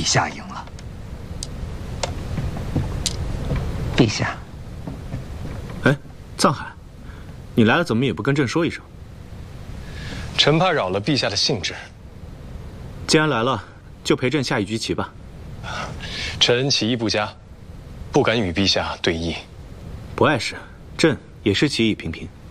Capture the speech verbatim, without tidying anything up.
下赢了。陛下， 哎，藏海，你来了怎么也不跟朕说一声？ 臣怕扰了陛下的兴致。 既然来了，就陪朕下一局棋吧。 臣棋艺不佳，不敢与陛下对弈。 不碍事，朕也是棋艺平平。